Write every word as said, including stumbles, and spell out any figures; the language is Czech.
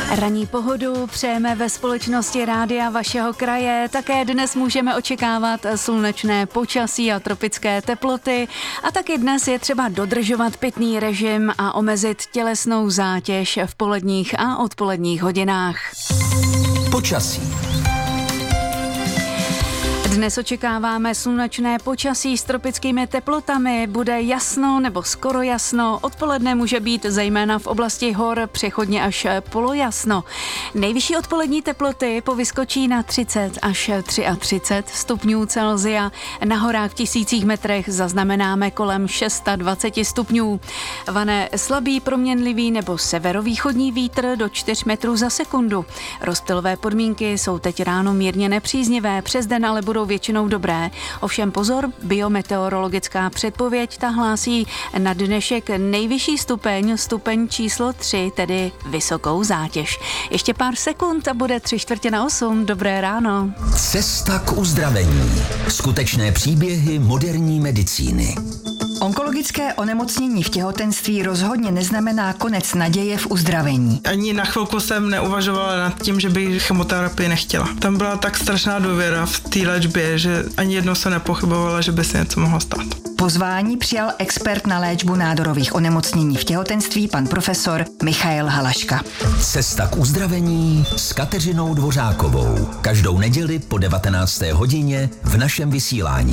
Ranní pohodu přejeme ve společnosti rádia vašeho kraje. Také dnes můžeme očekávat slunečné počasí a tropické teploty. A taky dnes je třeba dodržovat pitný režim a omezit tělesnou zátěž v poledních a odpoledních hodinách. Počasí. Dnes očekáváme slunečné počasí s tropickými teplotami. Bude jasno nebo skoro jasno. Odpoledne může být zejména v oblasti hor přechodně až polojasno. Nejvyšší odpolední teploty povyskočí na třicet až třicet tři stupňů Celsia. Na horách v tisících metrech zaznamenáme kolem dvacet šest stupňů. Vane slabý proměnlivý nebo severovýchodní vítr do čtyř metrů za sekundu. Rozptylové podmínky jsou teď ráno mírně nepříznivé, přes den ale budou většinou dobré. Ovšem pozor, biometeorologická předpověď ta hlásí na dnešek nejvyšší stupeň, stupeň číslo tři, tedy vysokou zátěž. Ještě pár sekund a bude tři čtvrtě na osm. Dobré ráno. Cesta k uzdravení. Skutečné příběhy moderní medicíny. Onkologické onemocnění v těhotenství rozhodně neznamená konec naděje v uzdravení. Ani na chvilku jsem neuvažovala nad tím, že bych chemoterapii nechtěla. Tam byla tak strašná důvěra v té léčbě, že ani jednou se nepochybovala, že by se něco mohlo stát. Pozvání přijal expert na léčbu nádorových onemocnění v těhotenství, pan profesor Michael Halaška. Cesta k uzdravení s Kateřinou Dvořákovou. Každou neděli po devatenácté hodině v našem vysílání.